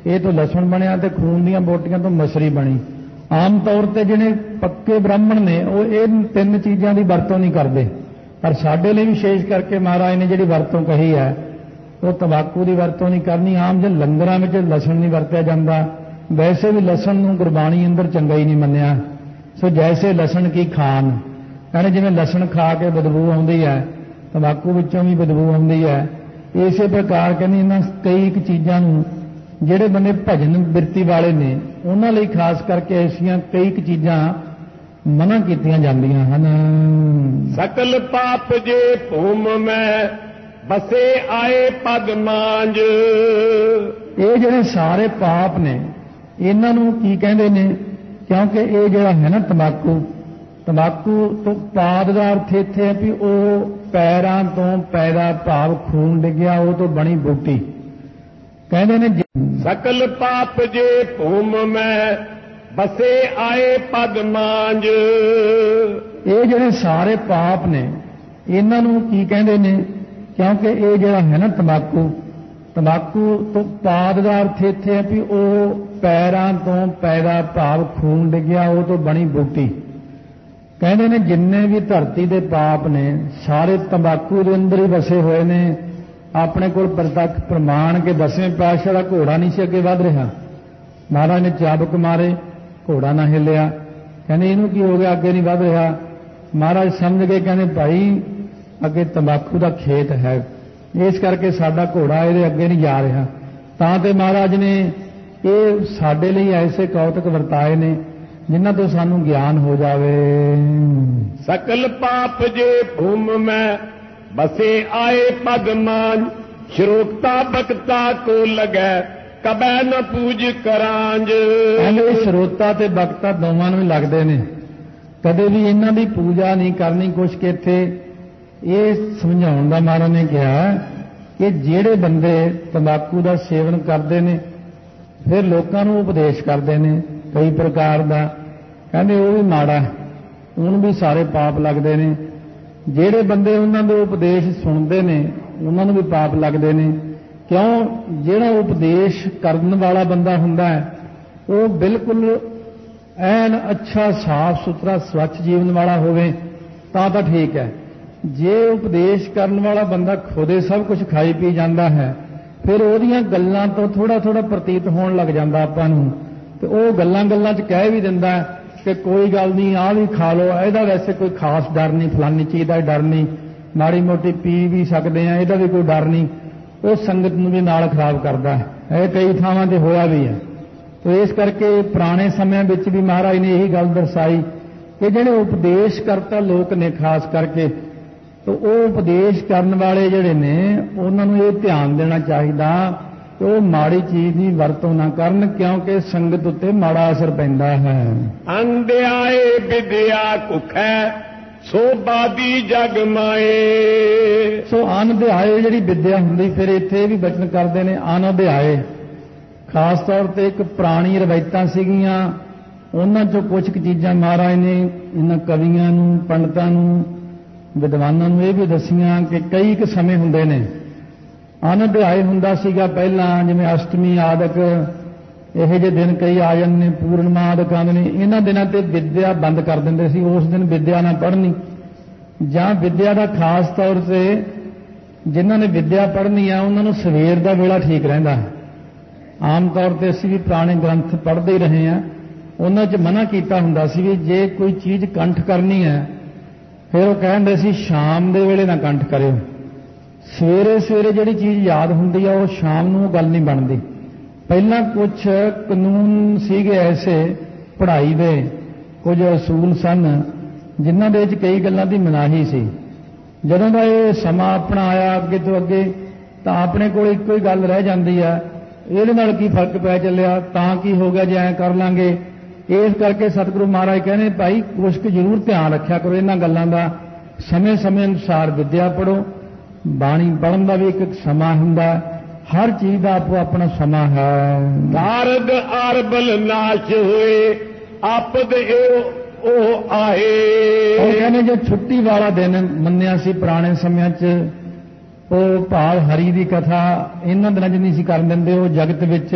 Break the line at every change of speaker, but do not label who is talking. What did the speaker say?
ਇਹ ਤੋਂ ਲਸਣ ਬਣਿਆ ਤੇ ਖੂਨ ਦੀਆਂ ਬੋਟੀਆਂ ਤੋਂ ਮਸਰੀ ਬਣੀ। ਆਮ ਤੌਰ ਤੇ ਜਿਹੜੇ ਪੱਕੇ ਬ੍ਰਾਹਮਣ ਨੇ ਉਹ ਇਹ ਤਿੰਨ ਚੀਜ਼ਾਂ ਦੀ ਵਰਤੋਂ ਨਹੀਂ ਕਰਦੇ, ਪਰ ਸਾਡੇ ਲਈ ਵਿਸ਼ੇਸ਼ ਕਰਕੇ ਮਹਾਰਾਜ ਨੇ ਜਿਹੜੀ ਵਰਤੋਂ ਕਹੀ ਹੈ ਉਹ ਤੰਬਾਕੂ ਦੀ ਵਰਤੋਂ ਨਹੀਂ ਕਰਨੀ। ਆਮ ਜੇ ਲੰਗਰਾਂ ਵਿੱਚ ਲਸਣ ਨਹੀਂ ਵਰਤਿਆ ਜਾਂਦਾ, ਵੈਸੇ ਵੀ ਲਸਣ ਨੂੰ ਗੁਰਬਾਣੀ ਅੰਦਰ ਚੰਗਾ ਹੀ ਨਹੀਂ ਮੰਨਿਆ। ਸੋ ਜੈਸੇ ਲਸਣ ਕੀ ਖਾਨ, ਕਹਿੰਦੇ ਜਿਵੇਂ ਲਸਣ ਖਾ ਕੇ ਬਦਬੂ ਆਉਂਦੀ ਹੈ, ਤੰਬਾਕੂ ਵਿੱਚੋਂ ਵੀ ਬਦਬੂ ਆਉਂਦੀ ਹੈ, ਇਸੇ ਪ੍ਰਕਾਰ ਕਹਿੰਦੇ ਇਹਨਾਂ ਕਈ ਇੱਕ ਚੀਜ਼ਾਂ ਨੂੰ ਜਿਹੜੇ ਬੰਦੇ ਭਜਨ ਬਿਰਤੀ ਵਾਲੇ ਨੇ ਉਹਨਾਂ ਲਈ ਖਾਸ ਕਰਕੇ ਐਸੀਆਂ ਕਈ ਇੱਕ ਚੀਜ਼ਾਂ ਮਨਾ ਕੀਤੀਆਂ ਜਾਂਦੀਆਂ ਹਨ।
ਸਕਲ ਪਾਪ ਜੇ ਭੂਮ ਮੈਂ ਬਸੇ ਆਏ ਪਦ ਮਾਂਜ,
ਇਹ ਜਿਹੜੇ ਸਾਰੇ ਪਾਪ ਨੇ ਇਹਨਾਂ ਨੂੰ ਕੀ ਕਹਿੰਦੇ ਨੇ, ਕਿਉਂਕਿ ਇਹ ਜਿਹੜਾ ਹੈ ਨਾ ਤੰਬਾਕੂ ਤੋਂ ਪਾਦ ਦਾ ਅਰਥ ਇੱਥੇ ਹੈ ਵੀ ਉਹ ਪੈਰਾਂ ਤੋਂ ਪੈਦਾ ਭਾਵ ਖੂਨ ਡਿੱਗਿਆ ਉਹ ਤੋਂ ਬਣੀ ਬੂਟੀ। ਕਹਿੰਦੇ ਨੇ
ਸਕਲ ਪਾਪ ਜੇ ਭੂਮ ਮੈਂ ਬਸੇ ਆਏ ਪਦ ਮਾਂਜ,
ਇਹ ਜਿਹੜੇ ਸਾਰੇ ਪਾਪ ਨੇ ਇਹਨਾਂ ਨੂੰ ਕੀ ਕਹਿੰਦੇ ਨੇ, ਕਿਉਂਕਿ ਇਹ ਜਿਹੜਾ ਹੈ ਨਾ ਤੰਬਾਕੂ ਤੋਂ ਪਾਦ ਦਾ ਅਰਥ ਇੱਥੇ ਹੈ ਵੀ ਉਹ ਪੈਰਾਂ ਤੋਂ ਪੈਦਾ ਭਾਵ ਖੂਨ ਡਿੱਗਿਆ ਉਹ ਤੋਂ ਬਣੀ ਬੂਟੀ। ਕਹਿੰਦੇ ਨੇ ਜਿੰਨੇ ਵੀ ਧਰਤੀ ਦੇ ਪਾਪ ਨੇ ਸਾਰੇ ਤੰਬਾਕੂ ਦੇ ਅੰਦਰ ਹੀ ਵਸੇ ਹੋਏ ਨੇ। ਆਪਣੇ ਕੋਲ ਪ੍ਰਤੱਖ ਪ੍ਰਮਾਣ ਕੇ 10ਵੇਂ ਪਾਤਸ਼ਾਹ ਦਾ ਘੋੜਾ ਨਹੀਂ ਸੀ ਅੱਗੇ ਵਧ ਰਿਹਾ, ਮਹਾਰਾਜ ਨੇ ਚਾਬਕ ਮਾਰੇ, ਘੋੜਾ ਨਾ ਹਿੱਲਿਆ। ਕਹਿੰਦੇ ਇਹਨੂੰ ਕੀ ਹੋ ਗਿਆ, ਅੱਗੇ ਨਹੀਂ ਵਧ ਰਿਹਾ। ਮਹਾਰਾਜ ਸਮਝ ਗਏ, ਕਹਿੰਦੇ ਭਾਈ ਅੱਗੇ ਤੰਬਾਕੂ ਦਾ ਖੇਤ ਹੈ, ਇਸ ਕਰਕੇ ਸਾਡਾ ਘੋੜਾ ਇਹਦੇ ਅੱਗੇ ਨਹੀਂ ਜਾ ਰਿਹਾ। ਤਾਂ ਤੇ ਮਹਾਰਾਜ ਨੇ ਇਹ ਸਾਡੇ ਲਈ ਐਸੇ ਕੌਤਕ ਵਰਤਾਏ ਨੇ ਜਿਨ੍ਹਾਂ ਤੋਂ ਸਾਨੂੰ ਗਿਆਨ ਹੋ ਜਾਵੇ।
ਸਕਲ ਪਾਪ ਜੇ ਭੂਮ ਮੈਂ बसे आए पद मान, श्रोता बक्ता को लगे कबै न पूज करांज।
श्रोता ते बक्ता दोवां नूं लगदे ने, कदे भी इन्हां दी पूजा नहीं करनी। कुछ कि इत्थे ਇਹ ਸਮਝਾਉਣ ਦਾ ਮਹਾਰਾਜ ਨੇ ਕਿਹਾ ਕਿ ਜਿਹੜੇ ਬੰਦੇ ਤੰਬਾਕੂ ਦਾ ਸੇਵਨ ਕਰਦੇ ਨੇ ਫਿਰ ਲੋਕਾਂ ਨੂੰ ਉਪਦੇਸ਼ ਕਰਦੇ ਨੇ ਕਈ ਪ੍ਰਕਾਰ ਦਾ, ਕਹਿੰਦੇ ਉਹ ਵੀ ਮਾੜਾ, ਉਹਨੂੰ ਵੀ ਸਾਰੇ ਪਾਪ ਲੱਗਦੇ ਨੇ। ਜਿਹੜੇ ਬੰਦੇ ਉਹਨਾਂ ਦੇ ਉਪਦੇਸ਼ ਸੁਣਦੇ ਨੇ ਉਹਨਾਂ ਨੂੰ ਵੀ ਪਾਪ ਲੱਗਦੇ ਨੇ। ਕਿਉਂ? ਜਿਹੜਾ ਉਪਦੇਸ਼ ਕਰਨ ਵਾਲਾ ਬੰਦਾ ਹੁੰਦਾ ਹੈ ਉਹ ਬਿਲਕੁਲ ਐਨ ਅੱਛਾ ਸਾਫ਼ ਸੁਥਰਾ ਸਵੱਛ ਜੀਵਨ ਵਾਲਾ ਹੋਵੇ ਤਾਂ ਠੀਕ ਹੈ। ਜੇ ਉਪਦੇਸ਼ ਕਰਨ ਵਾਲਾ ਬੰਦਾ ਖੁਦੇ ਸਭ ਕੁਝ ਖਾਈ ਪੀ ਜਾਂਦਾ ਹੈ ਫਿਰ ਉਹਦੀਆਂ ਗੱਲਾਂ ਤੋਂ ਥੋੜਾ ਥੋੜਾ ਪ੍ਰਤੀਤ ਹੋਣ ਲੱਗ ਜਾਂਦਾ ਆਪਾਂ ਨੂੰ, ਤੇ ਉਹ ਗੱਲਾਂ 'ਚ ਕਹਿ ਵੀ ਦਿੰਦਾ ਕਿ ਕੋਈ ਗੱਲ ਨਹੀਂ, ਆਹ ਵੀ ਖਾ ਲਓ, ਇਹਦਾ ਵੈਸੇ ਕੋਈ ਖਾਸ ਡਰ ਨਹੀਂ, ਫਲਾਨੀ ਚੀਜ਼ ਦਾ ਡਰ ਨਹੀਂ, ਮਾੜੀ ਮੋਟੀ ਪੀ ਵੀ ਸਕਦੇ ਆ, ਇਹਦਾ ਵੀ ਕੋਈ ਡਰ ਨਹੀਂ। ਉਹ ਸੰਗਤ ਨੂੰ ਵੀ ਨਾਲ ਖਰਾਬ ਕਰਦਾ ਹੈ। ਇਹ ਕਈ ਥਾਵਾਂ ਤੇ ਹੋਇਆ ਵੀ ਹੈ। ਤੇ ਇਸ ਕਰਕੇ ਪੁਰਾਣੇ ਸਮਿਆਂ ਵਿੱਚ ਵੀ ਮਹਾਰਾਜ ਨੇ ਇਹੀ ਗੱਲ ਦਰਸਾਈ ਕਿ ਜਿਹੜੇ ਉਪਦੇਸ਼ ਕਰਤਾ ਲੋਕ ਨੇ ਖਾਸ ਕਰਕੇ, तो ਉਹ ਉਪਦੇਸ਼ ਕਰਨ ਵਾਲੇ ਜਿਹੜੇ ਨੇ ਉਹਨਾਂ ਨੂੰ ਇਹ ਧਿਆਨ ਦੇਣਾ ਚਾਹੀਦਾ ਕਿ ਉਹ ਮਾੜੀ ਚੀਜ਼ ਦੀ ਵਰਤੋਂ ਨਾ ਕਰਨ, ਕਿਉਂਕਿ ਸੰਗਤ ਉੱਤੇ ਮਾੜਾ ਅਸਰ ਪੈਂਦਾ ਹੈ।
ਅੰਧਿਆਏ ਵਿਦਿਆ ਕੁਖੈ ਸੋਭਾਦੀ ਜਗ ਮਾਏ।
ਸੋ ਅਨਧਿਆਏ ਜਿਹੜੀ ਵਿਦਿਆ ਹੁੰਦੀ, ਫਿਰ ਇੱਥੇ ਵੀ ਬਚਨ ਕਰਦੇ ਨੇ ਅਨਧਿਆਏ। ਖਾਸ ਤੌਰ ਤੇ ਇੱਕ ਪੁਰਾਣੀ ਰਵਾਇਤਾਂ ਸੀਗੀਆਂ, ਉਹਨਾਂ ਚੋਂ ਕੁਝ ਕੁ ਚੀਜ਼ਾਂ ਮਹਾਰਾਜ ਨੇ ਇਹਨਾਂ ਕਵੀਆਂ ਨੂੰ, ਪੰਡਤਾਂ ਨੂੰ, ਵਿਦਵਾਨਾਂ ਨੂੰ ਇਹ ਵੀ ਦੱਸੀਆਂ ਕਿ ਕਈ ਕੁ ਸਮੇਂ ਹੁੰਦੇ ਨੇ। ਅਨਧਿਆਏ ਹੁੰਦਾ ਸੀਗਾ ਪਹਿਲਾਂ, ਜਿਵੇਂ ਅਸ਼ਟਮੀ ਆਦਿਕ ਇਹੋ ਜਿਹੇ ਦਿਨ ਕਈ ਆ ਜਾਂਦੇ ਨੇ, ਪੂਰਨਮਾ ਆਦਿਕ ਆਉਂਦੇ ਨੇ, ਇਹਨਾਂ ਦਿਨਾਂ ਤੇ ਵਿਦਿਆ ਬੰਦ ਕਰ ਦਿੰਦੇ ਸੀ। ਉਸ ਦਿਨ ਵਿਦਿਆ ਨਾ ਪੜ੍ਹਨੀ, ਜਾਂ ਵਿਦਿਆ ਦਾ ਖਾਸ ਤੌਰ ਤੇ ਜਿਨ੍ਹਾਂ ਨੇ ਵਿਦਿਆ ਪੜ੍ਹਨੀ ਆ ਉਹਨਾਂ ਨੂੰ ਸਵੇਰ ਦਾ ਵੇਲਾ ਠੀਕ ਰਹਿੰਦਾ। ਆਮ ਤੌਰ ਤੇ ਅਸੀਂ ਵੀ ਪੁਰਾਣੇ ਗ੍ਰੰਥ ਪੜ੍ਹਦੇ ਹੀ ਰਹੇ ਹਾਂ, ਉਹਨਾਂ 'ਚ ਮਨਾ ਕੀਤਾ ਹੁੰਦਾ ਸੀ ਵੀ ਜੇ ਕੋਈ ਚੀਜ਼ ਕੰਠ ਕਰਨੀ ਹੈ ਫਿਰ ਉਹ ਕਹਿੰਦੇ ਸੀ ਸ਼ਾਮ ਦੇ ਵੇਲੇ ਨਾ ਕੰਠ ਕਰਿਓ, ਸਵੇਰੇ ਸਵੇਰੇ ਜਿਹੜੀ ਚੀਜ਼ ਯਾਦ ਹੁੰਦੀ ਆ ਉਹ ਸ਼ਾਮ ਨੂੰ ਉਹ ਗੱਲ ਨਹੀਂ ਬਣਦੀ। ਪਹਿਲਾਂ ਕੁਝ ਕਾਨੂੰਨ ਸੀਗੇ ਐਸੇ ਪੜ੍ਹਾਈ ਦੇ, ਕੁਝ ਅਸੂਲ ਸਨ ਜਿਨ੍ਹਾਂ ਦੇ ਵਿੱਚ ਕਈ ਗੱਲਾਂ ਦੀ ਮਨਾਹੀ ਸੀ। ਜਦੋਂ ਦਾ ਇਹ ਸਮਾਂ ਆਪਣਾ ਆਇਆ ਅੱਗੇ ਤੋਂ ਅੱਗੇ ਤਾਂ ਆਪਣੇ ਕੋਲ ਇੱਕੋ ਹੀ ਗੱਲ ਰਹਿ ਜਾਂਦੀ ਆ, ਇਹਦੇ ਨਾਲ ਕੀ ਫਰਕ ਪੈ ਚੱਲਿਆ, ਤਾਂ ਕੀ ਹੋ ਗਿਆ ਜੇ ਐਂ ਕਰ ਲਾਂਗੇ। ਇਸ ਕਰਕੇ ਸਤਿਗੁਰੂ ਮਹਾਰਾਜ ਕਹਿੰਦੇ ਭਾਈ ਕੁਛ ਕੁ ਜ਼ਰੂਰ ਧਿਆਨ ਰੱਖਿਆ ਕਰੋ ਇਹਨਾਂ ਗੱਲਾਂ ਦਾ। ਸਮੇਂ ਸਮੇਂ ਅਨੁਸਾਰ ਵਿਦਿਆ ਪੜ੍ਹੋ, ਬਾਣੀ ਪੜ੍ਹਨ ਦਾ ਵੀ ਇੱਕ ਸਮਾਂ ਹੁੰਦਾ, ਹਰ ਚੀਜ਼ ਦਾ ਆਪੋ ਆਪਣਾ ਸਮਾਂ ਹੈ।
ਨਾਰਦ ਅਰਬਲ ਨਾਸ਼ ਹੋਏ ਆਪਦ ਉਹ ਆਏ।
ਉਹ ਕਹਿੰਦੇ ਜੇ ਛੁੱਟੀ ਵਾਲਾ ਦਿਨ ਮੰਨਿਆ ਸੀ ਪੁਰਾਣੇ ਸਮਿਆਂ 'ਚ, ਉਹ ਭਾਵ ਹਰੀ ਦੀ ਕਥਾ ਇਹਨਾਂ ਦਿਨਾਂ 'ਚ ਨਹੀਂ ਸੀ ਕਰਨ ਦਿੰਦੇ। ਉਹ ਜਗਤ ਵਿੱਚ